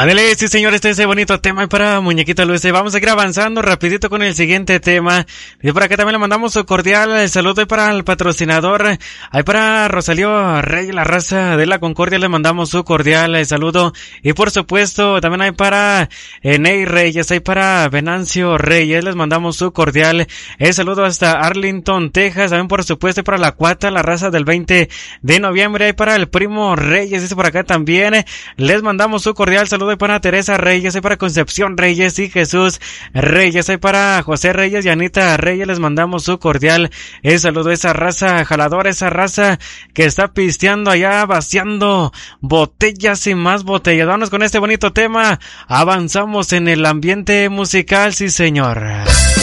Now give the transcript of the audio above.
Ándale, sí señor, ese bonito tema para Muñequito Luce. Vamos a seguir avanzando rapidito con el siguiente tema. Y por acá también le mandamos un cordial saludo para el patrocinador. Ahí para Rosalío Reyes, la raza de la Concordia, le mandamos su cordial saludo. Y por supuesto, también hay para Ney Reyes, hay para Venancio Reyes, les mandamos su cordial saludo hasta Arlington, Texas. También por supuesto para la Cuata, la raza del 20 de noviembre. Hay para el Primo Reyes, dice por acá también. Les mandamos su cordial saludo. Hay para Teresa Reyes, hay para Concepción Reyes y Jesús Reyes, hay para José Reyes y Anita Reyes, les mandamos su cordial saludo a esa raza jaladora, esa raza que está pisteando allá, vaciando botellas y más botellas. Vámonos con este bonito tema, avanzamos en el ambiente musical, sí señor.